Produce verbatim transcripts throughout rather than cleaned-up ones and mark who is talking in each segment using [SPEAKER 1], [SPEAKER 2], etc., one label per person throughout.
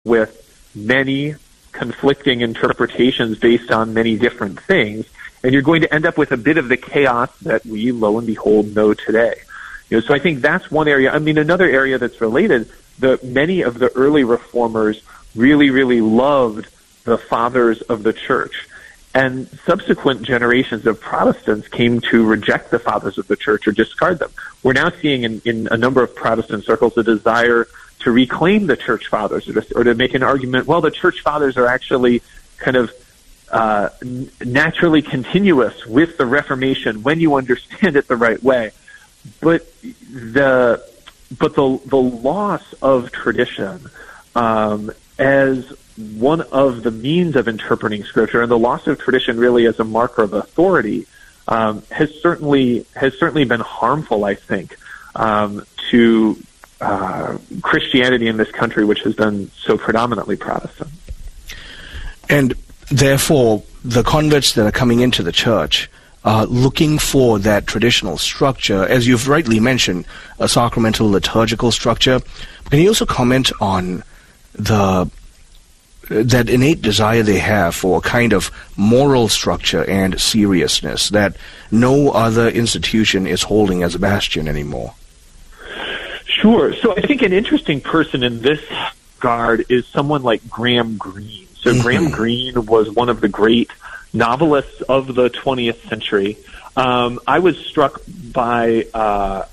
[SPEAKER 1] with many conflicting interpretations based on many different things, and you're going to end up with a bit of the chaos that we, lo and behold, know today. You know, so I think that's one area. I mean, another area that's related, the many of the early reformers really, really loved the fathers of the church. And subsequent generations of Protestants came to reject the fathers of the church or discard them. We're now seeing in, in a number of Protestant circles a desire to reclaim the church fathers, or to, or to make an argument, well, the church fathers are actually kind of uh, naturally continuous with the Reformation when you understand it the right way. But the but the the loss of tradition um, as one of the means of interpreting Scripture, and the loss of tradition really as a marker of authority, um, has certainly has certainly been harmful, I think, um, to uh, Christianity in this country, which has been so predominantly Protestant.
[SPEAKER 2] And therefore, the converts that are coming into the church are looking for that traditional structure, as you've rightly mentioned, a sacramental liturgical structure. Can you also comment on the that innate desire they have for a kind of moral structure and seriousness that no other institution is holding as a bastion anymore?
[SPEAKER 1] Sure. So I think an interesting person in this regard is someone like Graham Greene. So mm-hmm. Graham Greene was one of the great novelists of the twentieth century. Um, I was struck by uh,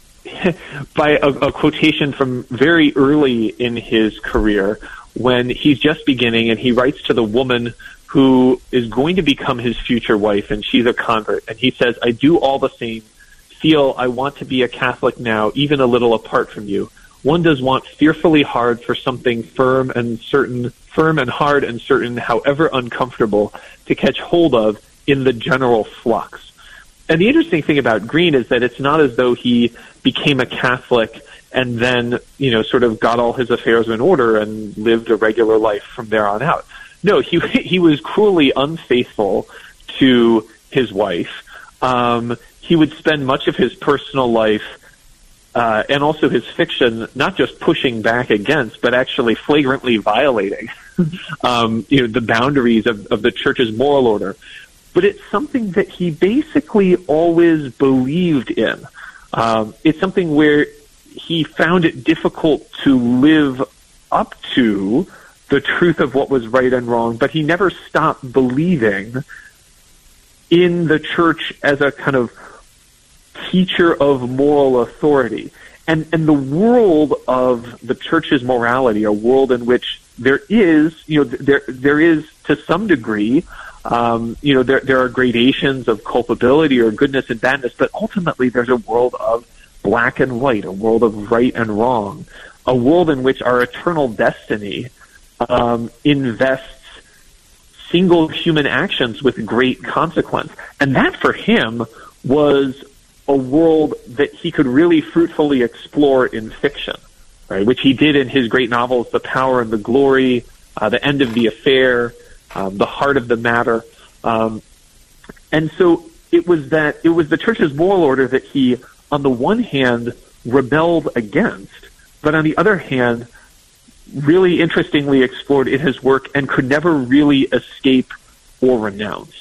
[SPEAKER 1] by a, a quotation from very early in his career, when he's just beginning, and he writes to the woman who is going to become his future wife, and she's a convert. And he says, "I do all the same feel I want to be a Catholic now, even a little apart from you. One does want fearfully hard for something firm and certain, firm and hard and certain, however uncomfortable, to catch hold of in the general flux." And the interesting thing about Greene is that it's not as though he became a Catholic and then, you know, sort of got all his affairs in order and lived a regular life from there on out. No, he he was cruelly unfaithful to his wife. Um, he would spend much of his personal life uh, and also his fiction not just pushing back against, but actually flagrantly violating um, you know, the boundaries of, of the church's moral order. But it's something that he basically always believed in. Um, it's something where he found it difficult to live up to the truth of what was right and wrong, but he never stopped believing in the church as a kind of teacher of moral authority. And, and the world of the church's morality, a world in which there is, you know, there there is to some degree, um, you know, there there are gradations of culpability or goodness and badness, but ultimately there's a world of black and white, a world of right and wrong, a world in which our eternal destiny um, invests single human actions with great consequence. And that for him was a world that he could really fruitfully explore in fiction, right? Which he did in his great novels, The Power and the Glory, uh, The End of the Affair, um, The Heart of the Matter. Um, and so it was that, it was the church's moral order that he, on the one hand, rebelled against, but on the other hand, really interestingly explored in his work and could never really escape or renounce.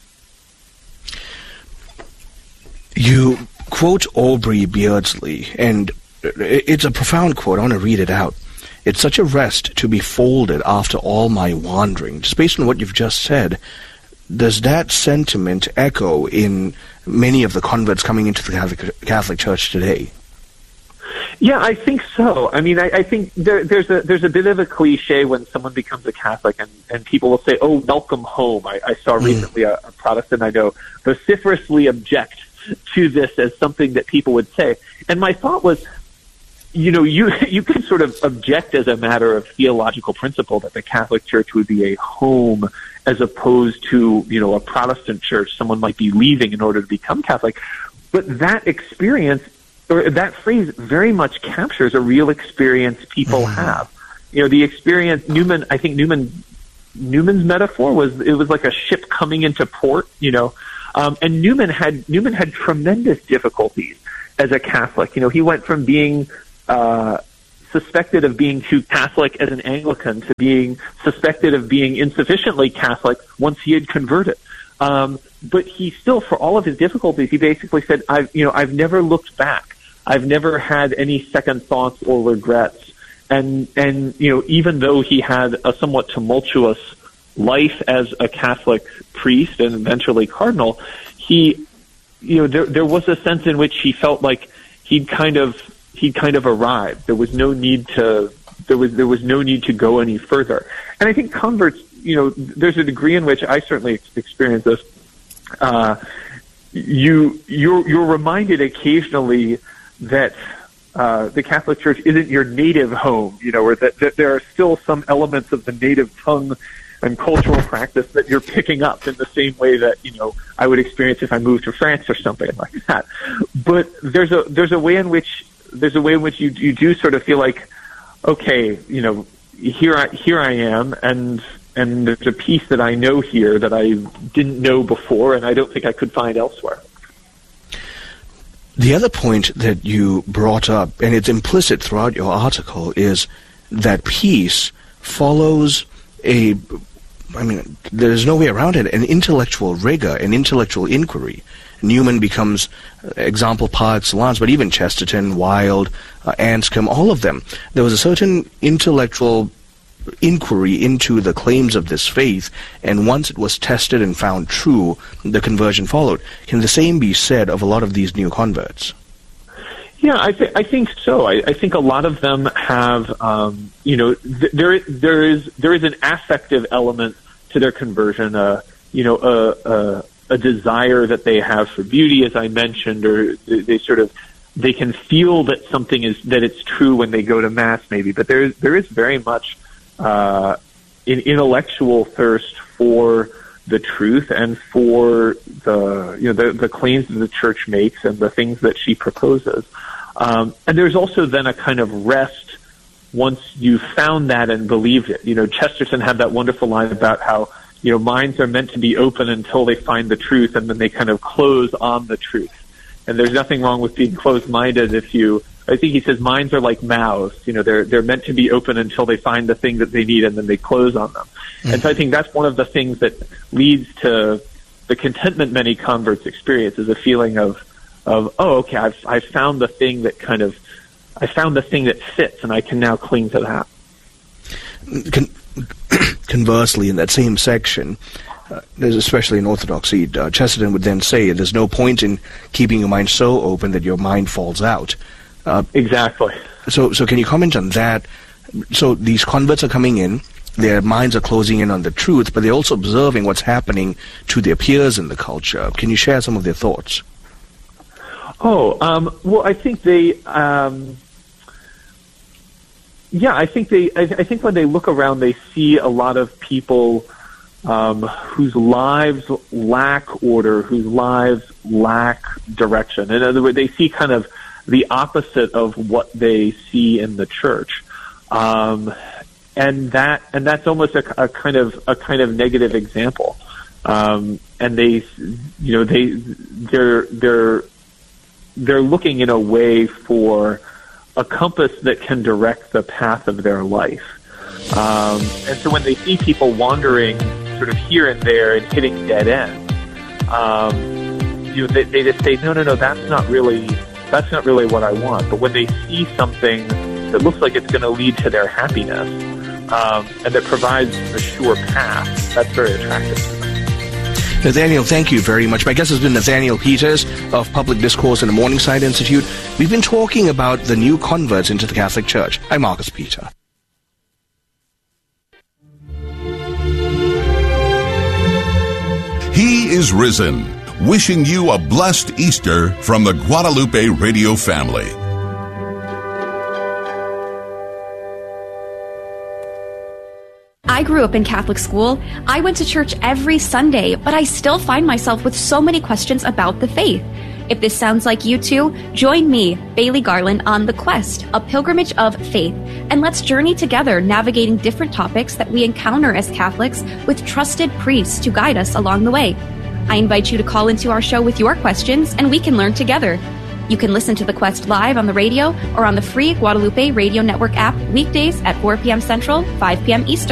[SPEAKER 2] You quote Aubrey Beardsley, and it's a profound quote. I want to read it out. "It's such a rest to be folded after all my wandering." Just based on what you've just said, does that sentiment echo in many of the converts coming into the Catholic, Catholic Church today?
[SPEAKER 1] Yeah, I think so. I mean, I, I think there, there's a there's a bit of a cliche when someone becomes a Catholic, and, and people will say, "Oh, welcome home." I, I saw recently mm. a, a Protestant I know vociferously object to this as something that people would say. And my thought was, you know, you you can sort of object as a matter of theological principle that the Catholic Church would be a home as opposed to, you know, a Protestant church someone might be leaving in order to become Catholic. But that experience, or that phrase, very much captures a real experience people mm-hmm. have. You know, the experience, Newman, I think Newman, Newman's metaphor was, it was like a ship coming into port, you know, um, and Newman had, Newman had tremendous difficulties as a Catholic. You know, he went from being, uh, suspected of being too Catholic as an Anglican to being suspected of being insufficiently Catholic once he had converted. Um, but he still, for all of his difficulties, he basically said, I've, you know, I've never looked back. I've never had any second thoughts or regrets. And, and, you know, even though he had a somewhat tumultuous life as a Catholic priest and eventually cardinal, he, you know, there, there was a sense in which he felt like he'd kind of, he'd kind of arrived. There was no need to, there was, there was no need to go any further. And I think converts, you know, there's a degree in which I certainly experience this. Uh, you, you're, you're reminded occasionally that, uh, the Catholic Church isn't your native home, you know, or that, that there are still some elements of the native tongue and cultural practice that you're picking up in the same way that, you know, I would experience if I moved to France or something like that. But there's a, there's a way in which, there's a way in which you, you do sort of feel like, okay, you know, here I, here I am, and, and there's a piece that I know here that I didn't know before, and I don't think I could find elsewhere.
[SPEAKER 2] The other point that you brought up, and it's implicit throughout your article, is that peace follows a, I mean, there's no way around it, an intellectual rigor, an intellectual inquiry. Newman becomes uh, example par excellence, but even Chesterton, Wilde, uh, Anscombe, all of them, there was a certain intellectual inquiry into the claims of this faith, and once it was tested and found true, the conversion followed. Can the same be said of a lot of these new converts?
[SPEAKER 1] Yeah, I, th- I think so. I, I think a lot of them have, um, you know, th- there there is there is an affective element to their conversion. Uh, you know, a, a a desire that they have for beauty, as I mentioned, or they sort of they can feel that something is that it's true when they go to Mass, maybe. But there is there is very much uh, an intellectual thirst for the truth and for the you know the, the claims that the Church makes and the things that she proposes. Um, and there's also then a kind of rest once you've found that and believed it. You know, Chesterton had that wonderful line about how, you know, minds are meant to be open until they find the truth, and then they kind of close on the truth. And there's nothing wrong with being closed-minded if you, I think he says minds are like mouths. You know, they're, they're meant to be open until they find the thing that they need, and then they close on them. Mm-hmm. And so I think that's one of the things that leads to the contentment many converts experience, is a feeling of, of, oh, okay, I've, I've found the thing that kind of, I found the thing that fits, and I can now cling to that.
[SPEAKER 2] Con- conversely, in that same section, uh, there's especially in Orthodoxy, uh, Chesterton would then say there's no point in keeping your mind so open that your mind falls out. Uh,
[SPEAKER 1] exactly.
[SPEAKER 2] So, so can you comment on that? So these converts are coming in, their minds are closing in on the truth, but they're also observing what's happening to their peers in the culture. Can you share some of their thoughts?
[SPEAKER 1] Oh, um, well, I think they, um, yeah, I think they, I, I think when they look around, they see a lot of people um, whose lives lack order, whose lives lack direction. In other words, they see kind of the opposite of what they see in the Church, um, and that, and that's almost a, a kind of a kind of negative example. Um, and they, you know, they, they're, they're. they're looking in a way for a compass that can direct the path of their life. Um, and so when they see people wandering sort of here and there and hitting dead ends, um, you know, they, they just say, no, no, no, that's not really, that's not really what I want. But when they see something that looks like it's going to lead to their happiness, um, and that provides a sure path, that's very attractive to them.
[SPEAKER 2] Nathaniel, thank you very much. My guest has been Nathaniel Peters of Public Discourse and the Morningside Institute. We've been talking about the new converts into the Catholic Church. I'm Marcus Peter.
[SPEAKER 3] He is risen, wishing you a blessed Easter from the Guadalupe Radio family.
[SPEAKER 4] I grew up in Catholic school. I went to church every Sunday, but I still find myself with so many questions about the faith. If this sounds like you too, join me, Bailey Garland, on The Quest, a pilgrimage of faith, and let's journey together navigating different topics that we encounter as Catholics with trusted priests to guide us along the way. I invite you to call into our show with your questions, and we can learn together. You can listen to The Quest live on the radio or on the free Guadalupe Radio Network app weekdays at four p.m. Central, five p.m. Eastern.